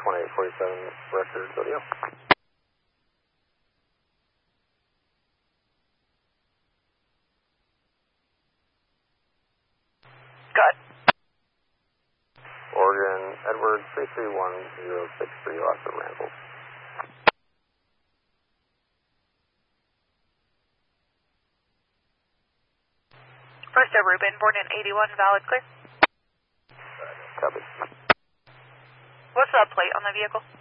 2847 record, Zodiac. Good. Oregon, Edward 331063, lots of Randall. First Ruben, born in 81, valid, clear. Copy. What's the plate on the vehicle?